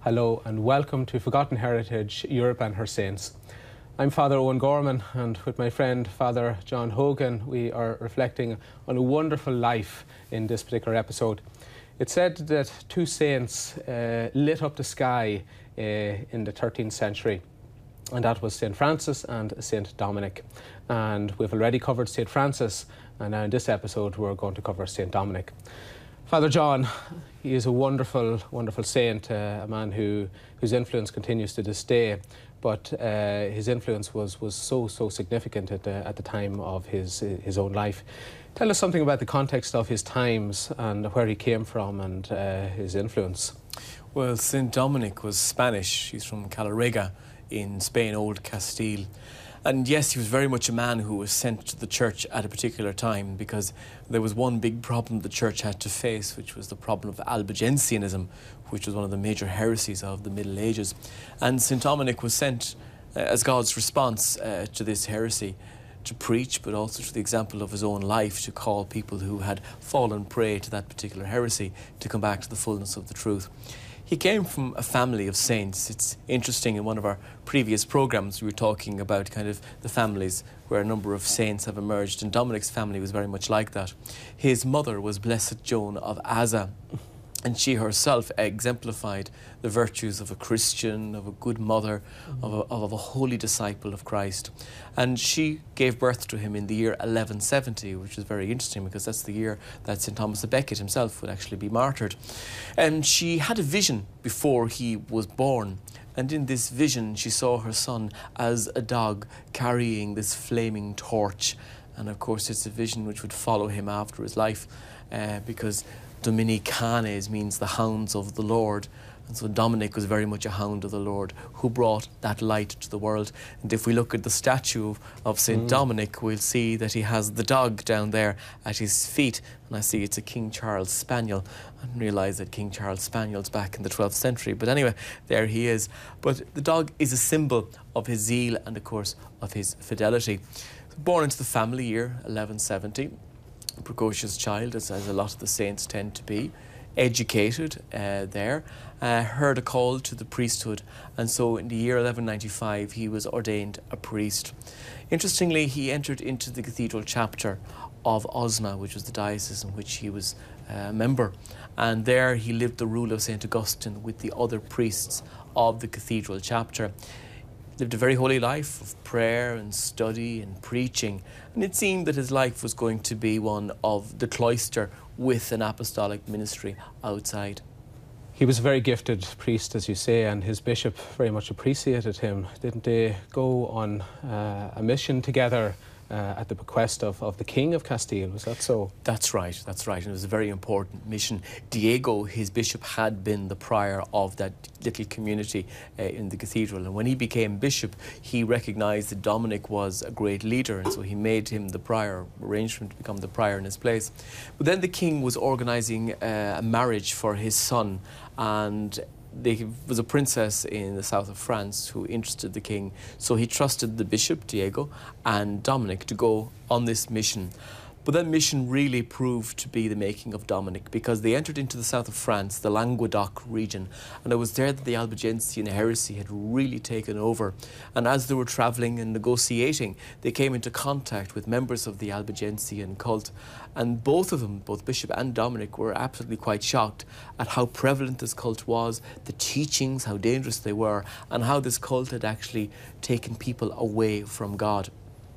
Hello and welcome to Forgotten Heritage, Europe and Her Saints. I'm Father Owen Gorman, and with my friend Father John Hogan we are reflecting on a wonderful life in this particular episode. It's said that two saints lit up the sky in the 13th century, and that was St. Francis and St. Dominic. And we've already covered St. Francis, and now in this episode we're going to cover St. Dominic. Father John, he is a wonderful, wonderful saint, a man whose influence continues to this day, but his influence was so significant at the time of his own life. Tell us something about the context of his times and where he came from and his influence. Well, St. Dominic was Spanish. He's from Calarega in Spain, Old Castile. And yes, he was very much a man who was sent to the church at a particular time, because there was one big problem the church had to face, which was the problem of Albigensianism, which was one of the major heresies of the Middle Ages. And St. Dominic was sent as God's response to this heresy, to preach, but also to the example of his own life, to call people who had fallen prey to that particular heresy to come back to the fullness of the truth. He came from a family of saints. It's interesting, in one of our previous programmes we were talking about kind of the families where a number of saints have emerged, and Dominic's family was very much like that. His mother was Blessed Joan of Aza, and she herself exemplified the virtues of a Christian, of a good mother, of a holy disciple of Christ. And she gave birth to him in the year 1170, which is very interesting because that's the year that St. Thomas a Becket himself would actually be martyred. And she had a vision before he was born. And in this vision, she saw her son as a dog carrying this flaming torch. And of course, it's a vision which would follow him after his life, because Domini Canes means the hounds of the Lord. And so Dominic was very much a hound of the Lord who brought that light to the world. And if we look at the statue of St. Dominic, we'll see that he has the dog down there at his feet. And I see it's a King Charles Spaniel. I didn't realise that King Charles Spaniel's back in the 12th century. But anyway, there he is. But the dog is a symbol of his zeal and, of course, of his fidelity. Born into the family year 1170. A precocious child, as a lot of the saints tend to be, educated there, heard a call to the priesthood, and so in the year 1195 he was ordained a priest. Interestingly, he entered into the cathedral chapter of Osma, which was the diocese in which he was a member, and there he lived the rule of St. Augustine with the other priests of the cathedral chapter. Lived a very holy life of prayer and study and preaching, and it seemed that his life was going to be one of the cloister with an apostolic ministry outside. He was a very gifted priest, as you say, and his bishop very much appreciated him. Didn't they go on a mission together at the bequest of the King of Castile? Was that so? That's right, that's right. And it was a very important mission. Diego, his bishop, had been the prior of that little community in the cathedral. And when he became bishop, he recognised that Dominic was a great leader, and so he made him the prior, arranged for him to become the prior in his place. But then the king was organising a marriage for his son, and there was a princess in the south of France who interested the king, so he trusted the bishop, Diego, and Dominic to go on this mission. But that mission really proved to be the making of Dominic, because they entered into the south of France, the Languedoc region, and it was there that the Albigensian heresy had really taken over. And as they were travelling and negotiating, they came into contact with members of the Albigensian cult, and both of them, both Bishop and Dominic, were absolutely quite shocked at how prevalent this cult was, the teachings, how dangerous they were, and how this cult had actually taken people away from God.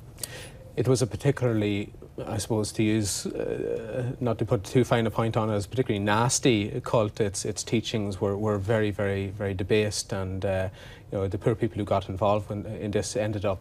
It was a particularly, I suppose, to use, not to put too fine a point on it, as particularly nasty cult. Its teachings were very, very, very debased, and the poor people who got involved in this ended up,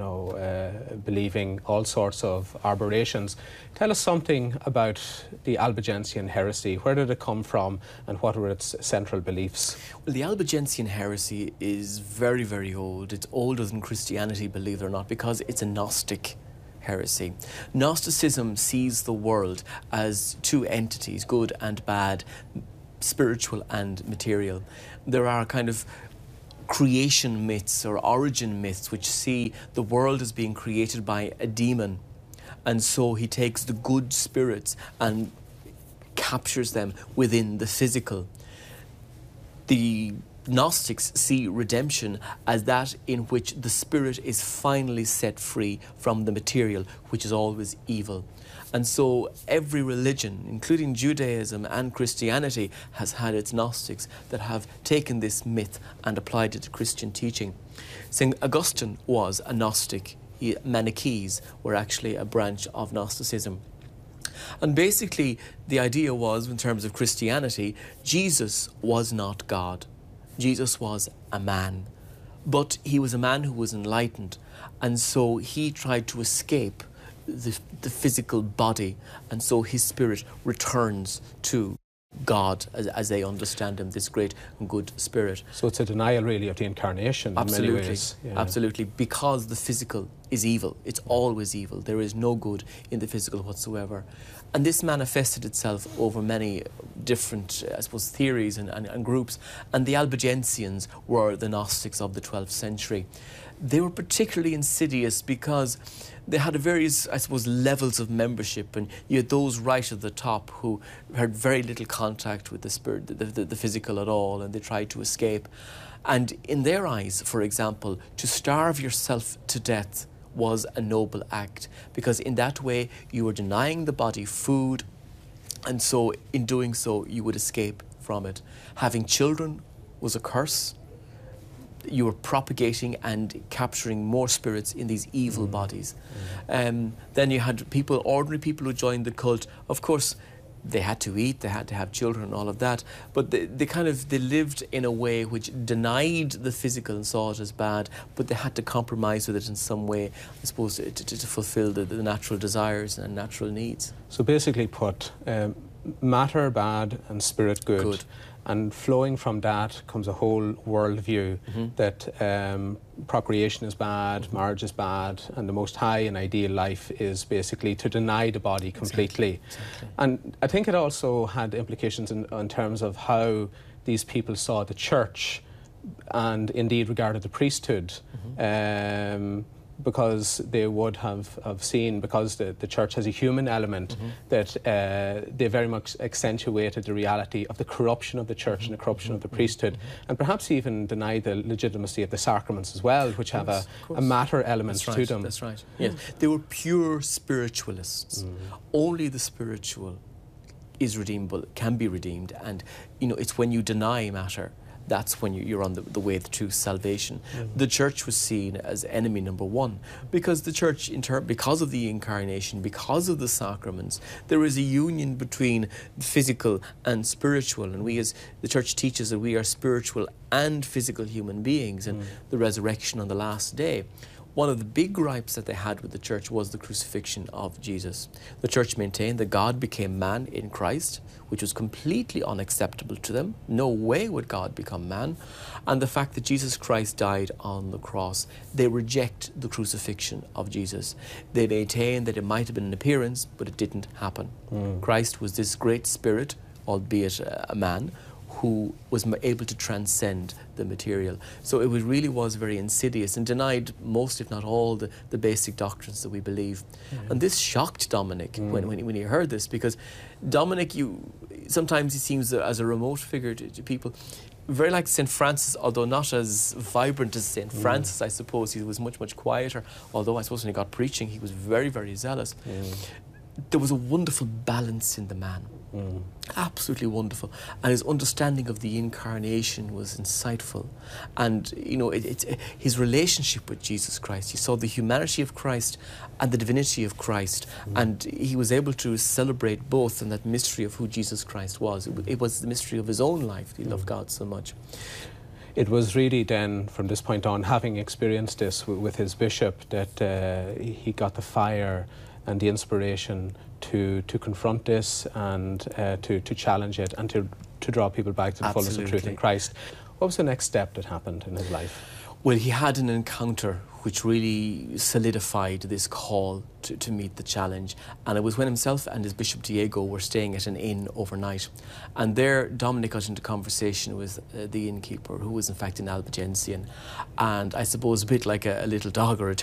believing all sorts of aberrations. Tell us something about the Albigensian heresy. Where did it come from, and what were its central beliefs? Well, the Albigensian heresy is very, very old. It's older than Christianity, believe it or not, because it's a Gnostic heresy. Gnosticism sees the world as two entities, good and bad, spiritual and material. There are kind of creation myths or origin myths which see the world as being created by a demon, and so he takes the good spirits and captures them within the physical. The Gnostics see redemption as that in which the spirit is finally set free from the material, which is always evil. And so every religion, including Judaism and Christianity, has had its Gnostics that have taken this myth and applied it to Christian teaching. St. Augustine was a Gnostic. Manichaees were actually a branch of Gnosticism. And basically, the idea was, in terms of Christianity, Jesus was not God. Jesus was a man. But he was a man who was enlightened. And so he tried to escape the physical body. And so his spirit returns to God as they understand him, this great and good spirit. So it's a denial really of the incarnation in many ways. Yeah. Absolutely, because the physical is evil. It's always evil. There is no good in the physical whatsoever. And this manifested itself over many different, I suppose, theories and groups. And the Albigensians were the Gnostics of the 12th century. They were particularly insidious because they had various, I suppose, levels of membership, and you had those right at the top who had very little contact with the spirit, the physical at all, and they tried to escape. And in their eyes, for example, to starve yourself to death was a noble act, because in that way you were denying the body food, and so in doing so you would escape from it. Having children was a curse. You were propagating and capturing more spirits in these evil bodies. Then you had people, ordinary people who joined the cult. Of course, they had to eat, they had to have children and all of that, but they lived in a way which denied the physical and saw it as bad, but they had to compromise with it in some way, I suppose, to fulfill the natural desires and natural needs. So basically put, matter bad and spirit good. And flowing from that comes a whole worldview that procreation is bad, marriage is bad, and the most high and ideal life is basically to deny the body completely. Exactly. And I think it also had implications in terms of how these people saw the church and indeed regarded the priesthood. Because they would have seen, because the church has a human element, that they very much accentuated the reality of the corruption of the church and the corruption of the priesthood, and perhaps even deny the legitimacy of the sacraments as well, which have a matter element to them. That's right. Yes, they were pure spiritualists. Only the spiritual is redeemable, can be redeemed, and it's when you deny matter, that's when you're on the way to salvation. The church was seen as enemy number one, because the church, because of the incarnation, because of the sacraments, there is a union between physical and spiritual, and we, as the church teaches, that we are spiritual and physical human beings, and the resurrection on the last day. One of the big gripes that they had with the church was the crucifixion of Jesus. The church maintained that God became man in Christ, which was completely unacceptable to them. No way would God become man. And the fact that Jesus Christ died on the cross, they reject the crucifixion of Jesus. They maintain that it might have been an appearance, but it didn't happen. Christ was this great spirit, albeit a man, who was able to transcend the material. So it really was very insidious and denied most, if not all, the basic doctrines that we believe. And this shocked Dominic when he heard this, because Dominic, sometimes he seems as a remote figure to people, very like St. Francis, although not as vibrant as St. Francis, I suppose. He was much, much quieter, although I suppose when he got preaching, he was very, very zealous. There was a wonderful balance in the man. Absolutely wonderful. And his understanding of the incarnation was insightful. And, his relationship with Jesus Christ. He saw the humanity of Christ and the divinity of Christ. And he was able to celebrate both in that mystery of who Jesus Christ was. It was the mystery of his own life. He loved God so much. It was really then, from this point on, having experienced this with his bishop, that he got the fire and the inspiration to confront this and to challenge it and to draw people back to the fullness of truth in Christ. What was the next step that happened in his life? Well, he had an encounter which really solidified this call to meet the challenge. And it was when himself and his Bishop Diego were staying at an inn overnight. And there, Dominic got into conversation with the innkeeper, who was in fact an Albigensian. And I suppose a bit like a little dog or a